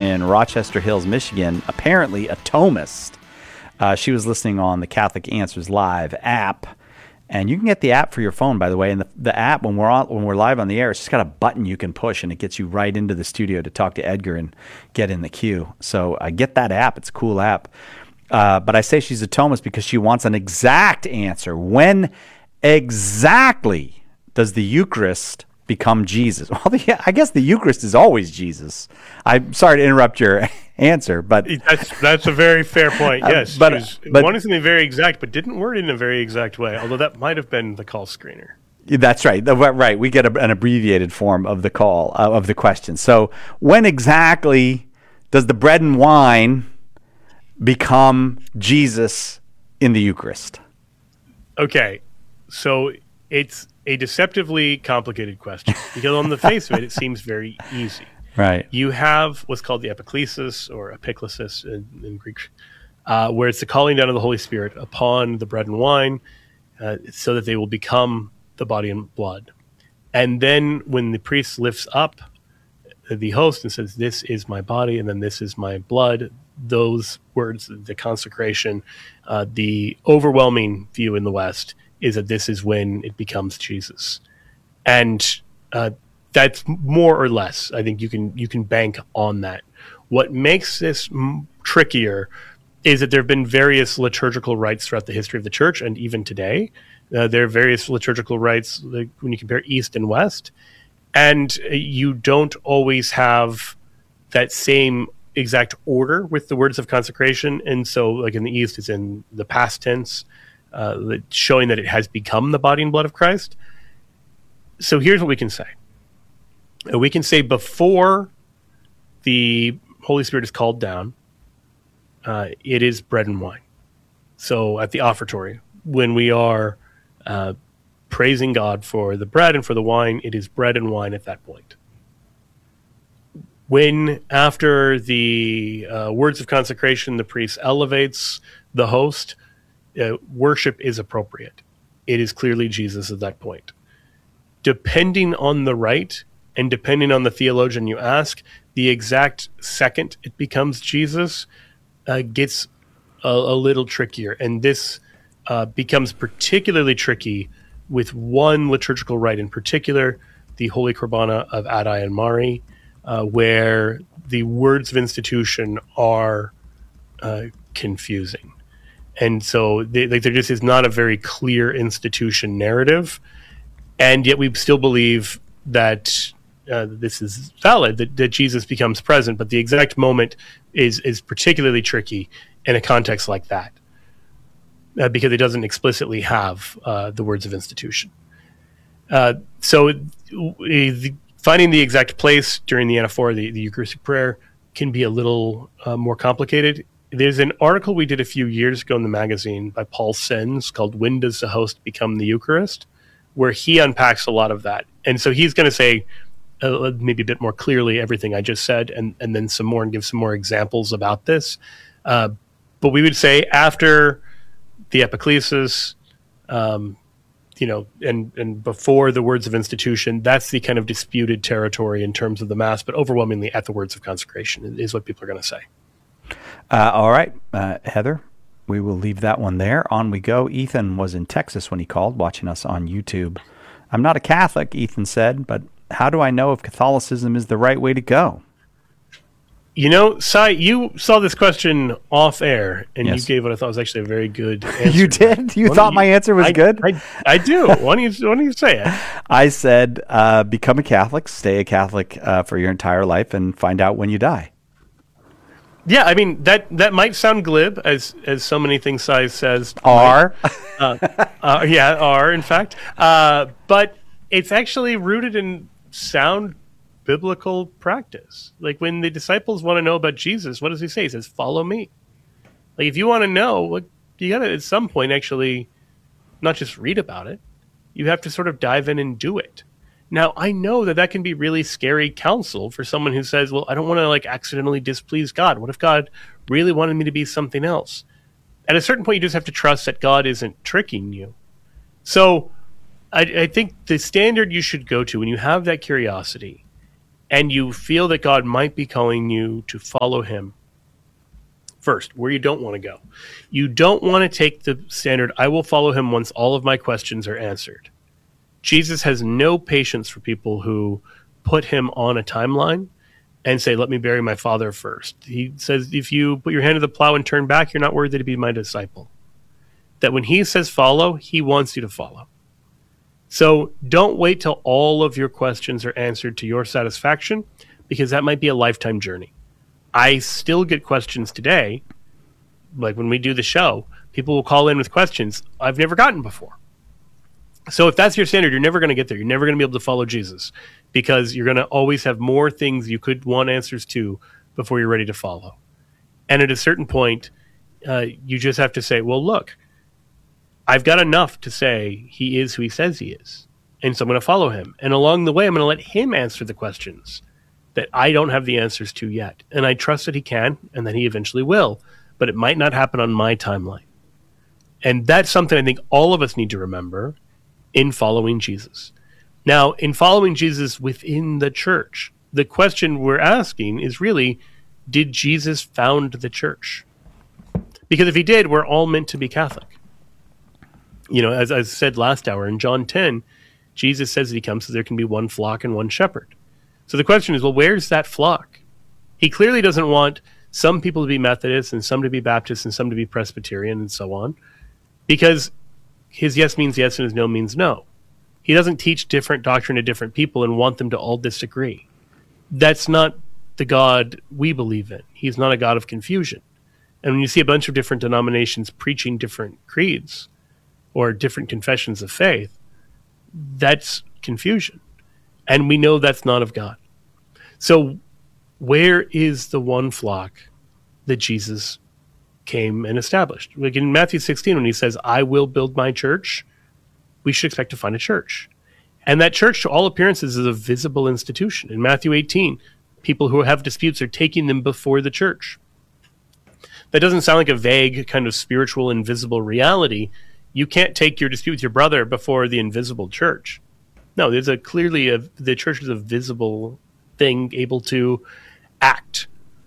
in Rochester Hills, Michigan, apparently a Thomist. She was listening on the Catholic Answers Live app. And you can get the app for your phone, by the way. And the app, when we're live on the air, it's just got a button you can push, and it gets you right into the studio to talk to Edgar and get in the queue. So get that app. It's a cool app. But I say she's a Thomist because she wants an exact answer. When exactly does the Eucharist become Jesus? Well, I guess the Eucharist is always Jesus. I'm sorry to interrupt your answer, but that's a very fair point. Yes, but wanted something very exact, but didn't word it in a very exact way. Although that might have been the call screener. That's right. Right. We get an abbreviated form of the call of the question. So, when exactly does the bread and wine become Jesus in the Eucharist? Okay, so it's a deceptively complicated question because on the face of it, it seems very easy. Right. You have what's called the epiclesis or epiklesis in Greek, where it's the calling down of the Holy Spirit upon the bread and wine so that they will become the body and blood. And then when the priest lifts up the host and says, "This is my body," and then "This is my blood," those words, the consecration, the overwhelming view in the West is that this is when it becomes Jesus. And that's more or less, I think you can bank on that. What makes this trickier is that there have been various liturgical rites throughout the history of the church, and even today. There are various liturgical rites like when you compare East and West, and you don't always have that same exact order with the words of consecration. And so, like in the East, it's in the past tense, showing that it has become the body and blood of Christ. So here's what we can say. We can say before the Holy Spirit is called down, it is bread and wine. So at the offertory, when we are praising God for the bread and for the wine, it is bread and wine at that point. When after the words of consecration, the priest elevates the host, worship is appropriate. It is clearly Jesus at that point. Depending on the rite and depending on the theologian you ask, the exact second it becomes Jesus gets a little trickier. And this becomes particularly tricky with one liturgical rite in particular, the Holy Qurbana of Addai and Mari, where the words of institution are confusing. And so there just is not a very clear institution narrative. And yet we still believe that this is valid, that Jesus becomes present. But the exact moment is particularly tricky in a context like that, because it doesn't explicitly have the words of institution. So finding the exact place during the anaphora, the Eucharistic prayer, can be a little more complicated. There's an article we did a few years ago in the magazine by Paul Sens called "When Does the Host Become the Eucharist?", where he unpacks a lot of that. And so he's going to say maybe a bit more clearly everything I just said, and then some more, and give some more examples about this. But we would say after the epiclesis, and before the words of institution, that's the kind of disputed territory in terms of the Mass, but overwhelmingly at the words of consecration is what people are going to say. All right, Heather, we will leave that one there. On we go. Ethan was in Texas when he called, watching us on YouTube. I'm not a Catholic, Ethan said, but how do I know if Catholicism is the right way to go? You know, Sai, you saw this question off air, and Yes. you gave what I thought was actually a very good answer. You did? You thought my answer was good? I do. Why don't you say it? I said, become a Catholic, stay a Catholic for your entire life, and find out when you die. Yeah, I mean, that might sound glib, as so many things Sai says. Are. Are, in fact. But it's actually rooted in sound biblical practice. Like when the disciples want to know about Jesus, what does he say? He says, "Follow me." Like if you want to know, you got to at some point actually not just read about it. You have to sort of dive in and do it. Now, I know that can be really scary counsel for someone who says, well, I don't want to accidentally displease God. What if God really wanted me to be something else? At a certain point, you just have to trust that God isn't tricking you. So I think the standard you should go to when you have that curiosity and you feel that God might be calling you to follow him, first, where you don't want to go. You don't want to take the standard, I will follow him once all of my questions are answered. Jesus has no patience for people who put him on a timeline and say, let me bury my father first. He says, if you put your hand to the plow and turn back, you're not worthy to be my disciple. That when he says follow, he wants you to follow. So don't wait till all of your questions are answered to your satisfaction, because that might be a lifetime journey. I still get questions today, like when we do the show, people will call in with questions I've never gotten before. So if that's your standard, you're never going to get there. You're never going to be able to follow Jesus, because you're going to always have more things you could want answers to before you're ready to follow. And at a certain point, you just have to say, well, look, I've got enough to say he is who he says he is. And so I'm going to follow him. And along the way, I'm going to let him answer the questions that I don't have the answers to yet. And I trust that he can, and that he eventually will. But it might not happen on my timeline. And that's something I think all of us need to remember in following Jesus. Now, in following Jesus within the church, the question we're asking is really, did Jesus found the church? Because if he did, we're all meant to be Catholic. You know, as I said last hour, in John 10, Jesus says that he comes so there can be one flock and one shepherd. So the question is, well, where's that flock? He clearly doesn't want some people to be Methodist and some to be Baptist and some to be Presbyterian and so on, because his yes means yes and his no means no. He doesn't teach different doctrine to different people and want them to all disagree. That's not the God we believe in. He's not a God of confusion. And when you see a bunch of different denominations preaching different creeds or different confessions of faith, that's confusion. And we know that's not of God. So where is the one flock that Jesus came and established? Like in Matthew 16, when he says, I will build my church, we should expect to find a church. And that church, to all appearances, is a visible institution. In Matthew 18, people who have disputes are taking them before the church. That doesn't sound like a vague kind of spiritual, invisible reality. You can't take your dispute with your brother before the invisible church. No, there's the church is a visible thing able to act.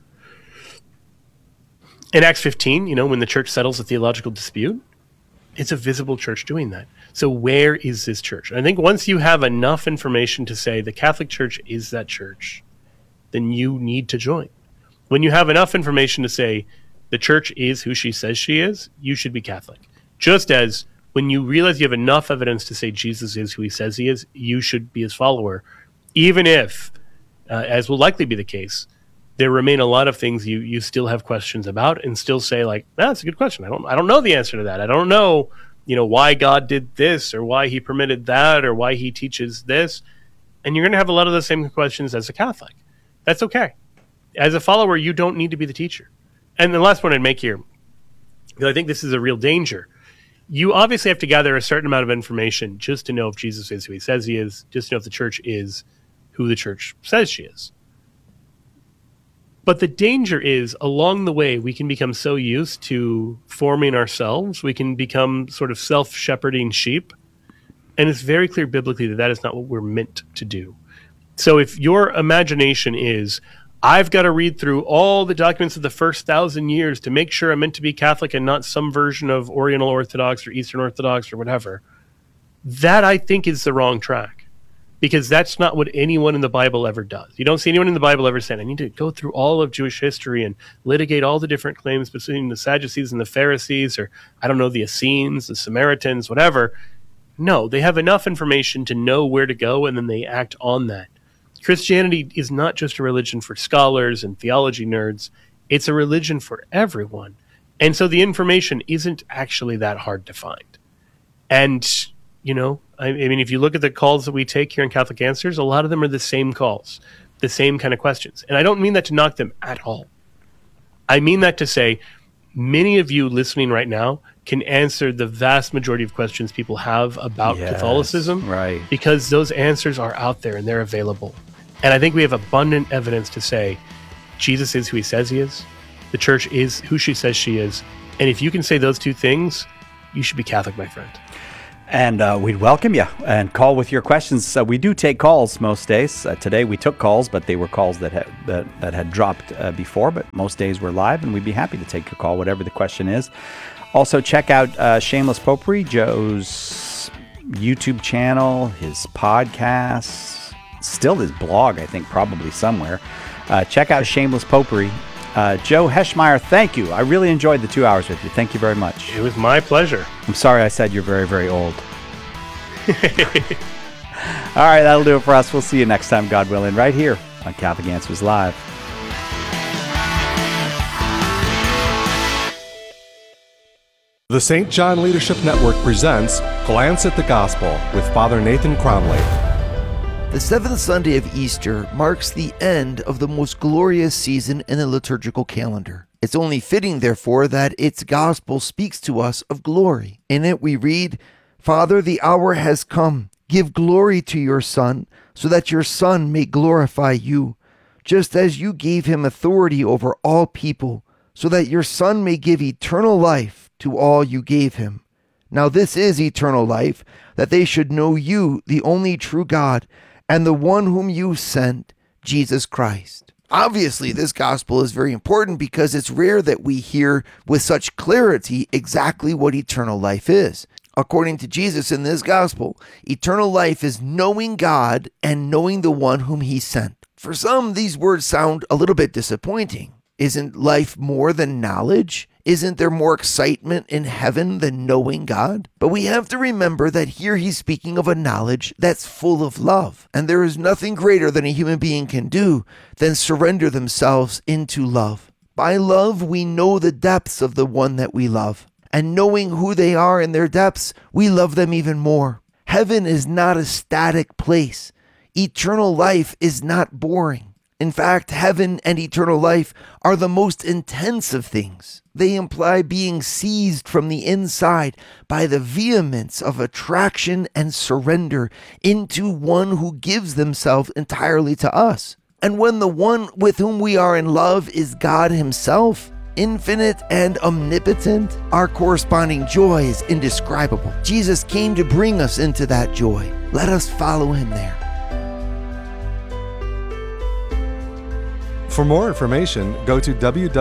In Acts 15, you know, when the church settles a theological dispute, it's a visible church doing that. So where is this church? I think once you have enough information to say the Catholic Church is that church, then you need to join. When you have enough information to say the church is who she says she is, you should be Catholic. Just as when you realize you have enough evidence to say Jesus is who he says he is, you should be his follower, even if, as will likely be the case, there remain a lot of things you still have questions about and still say like, that's a good question. I don't know the answer to that. I don't know, why God did this or why he permitted that or why he teaches this. And you're going to have a lot of the same questions as a Catholic. That's okay. As a follower, you don't need to be the teacher. And the last point I'd make here, because I think this is a real danger. You obviously have to gather a certain amount of information just to know if Jesus is who he says he is, just to know if the church is who the church says she is. But the danger is, along the way, we can become so used to forming ourselves, we can become sort of self-shepherding sheep. And it's very clear biblically that that is not what we're meant to do. So if your imagination is, I've got to read through all the documents of the first 1,000 years to make sure I'm meant to be Catholic and not some version of Oriental Orthodox or Eastern Orthodox or whatever, that I think is the wrong track. Because that's not what anyone in the Bible ever does. You don't see anyone in the Bible ever saying, I need to go through all of Jewish history and litigate all the different claims between the Sadducees and the Pharisees, or I don't know, the Essenes, the Samaritans, whatever. No, they have enough information to know where to go, and then they act on that. Christianity is not just a religion for scholars and theology nerds. It's a religion for everyone. And so the information isn't actually that hard to find. And, I mean, if you look at the calls that we take here in Catholic Answers, a lot of them are the same calls, the same kind of questions. And I don't mean that to knock them at all. I mean that to say many of you listening right now can answer the vast majority of questions people have about Catholicism, right? Because those answers are out there and they're available. And I think we have abundant evidence to say Jesus is who he says he is. The church is who she says she is. And if you can say those two things, you should be Catholic, my friend. And we'd welcome you and call with your questions. We do take calls most days. Today we took calls, but they were calls that had dropped before. But most days we're live, and we'd be happy to take your call, whatever the question is. Also, check out Shameless Popery, Joe's YouTube channel, his podcast, still his blog, I think, probably somewhere. Check out Shameless Popery. Joe Heschmeyer, thank you. I really enjoyed the 2 hours with you. Thank you very much. It was my pleasure. I'm sorry I said you're very, very old. All right, that'll do it for us. We'll see you next time, God willing, right here on Catholic Answers Live. The St. John Leadership Network presents Glance at the Gospel with Father Nathan Cromley. The seventh Sunday of Easter marks the end of the most glorious season in the liturgical calendar. It's only fitting, therefore, that its gospel speaks to us of glory. In it we read, "Father, the hour has come. Give glory to your Son, so that your Son may glorify you, just as you gave him authority over all people, so that your Son may give eternal life to all you gave him. Now this is eternal life, that they should know you, the only true God, and the one whom you sent, Jesus Christ." Obviously, this gospel is very important because it's rare that we hear with such clarity exactly what eternal life is. According to Jesus in this gospel, eternal life is knowing God and knowing the one whom he sent. For some, these words sound a little bit disappointing. Isn't life more than knowledge? Isn't there more excitement in heaven than knowing God? But we have to remember that here he's speaking of a knowledge that's full of love. And there is nothing greater than a human being can do than surrender themselves into love. By love, we know the depths of the one that we love. And knowing who they are in their depths, we love them even more. Heaven is not a static place. Eternal life is not boring. In fact, heaven and eternal life are the most intense of things. They imply being seized from the inside by the vehemence of attraction and surrender into one who gives themselves entirely to us. And when the one with whom we are in love is God himself, infinite and omnipotent, our corresponding joy is indescribable. Jesus came to bring us into that joy. Let us follow him there. For more information, go to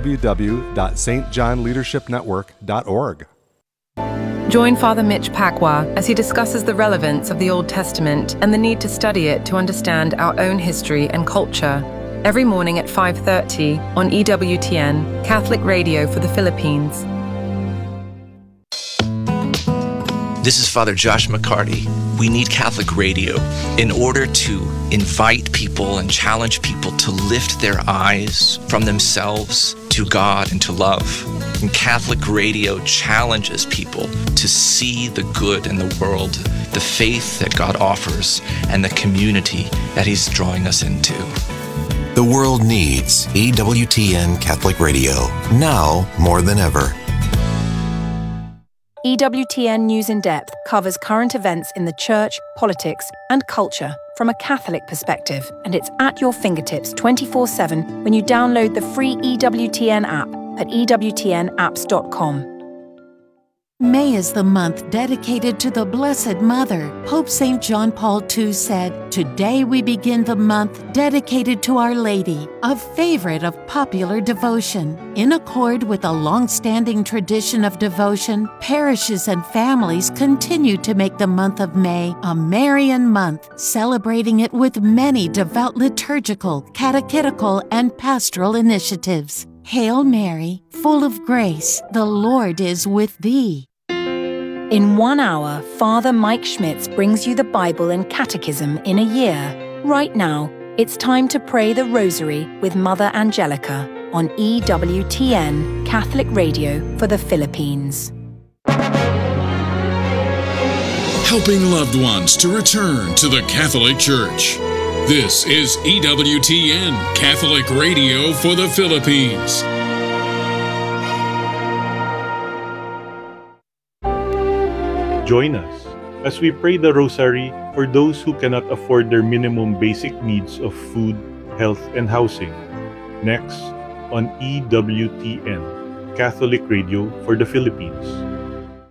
www.stjohnleadershipnetwork.org. Join Father Mitch Pacwa as he discusses the relevance of the Old Testament and the need to study it to understand our own history and culture. Every morning at 5:30 on EWTN, Catholic Radio for the Philippines. This is Father Josh McCarty. We need Catholic radio in order to invite people and challenge people to lift their eyes from themselves to God and to love. And Catholic radio challenges people to see the good in the world, the faith that God offers, and the community that he's drawing us into. The world needs EWTN Catholic Radio, now more than ever. EWTN News in Depth covers current events in the church, politics, and culture from a Catholic perspective, and it's at your fingertips 24/7 when you download the free EWTN app at ewtnapps.com. May is the month dedicated to the Blessed Mother. Pope St. John Paul II said, "Today we begin the month dedicated to Our Lady, a favorite of popular devotion." In accord with a long-standing tradition of devotion, parishes and families continue to make the month of May a Marian month, celebrating it with many devout liturgical, catechetical, and pastoral initiatives. Hail Mary, full of grace, the Lord is with thee. In 1 hour, Father Mike Schmitz brings you the Bible and Catechism in a year. Right now, it's time to pray the Rosary with Mother Angelica on EWTN Catholic Radio for the Philippines. Helping loved ones to return to the Catholic Church. This is EWTN Catholic Radio for the Philippines. Join us as we pray the Rosary for those who cannot afford their minimum basic needs of food, health, and housing. Next on EWTN Catholic Radio for the Philippines.